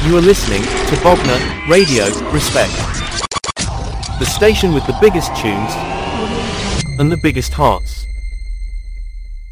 You are listening to Bogner Radio, Respect. The station with the biggest tunes and the biggest hearts.